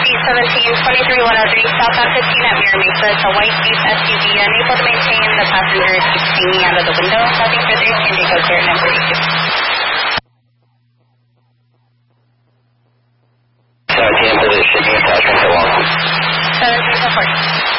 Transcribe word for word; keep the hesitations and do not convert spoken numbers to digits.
G seventeen, twenty-three one oh three, southbound fifteen at Mira Mesa. It's a white Jeep S U V, unable to maintain. The passenger keeps hanging out of the window. Nothing further. Changing code here at nine forty-two. seventeen, police, shipping attachment to one. seventeen, four forty.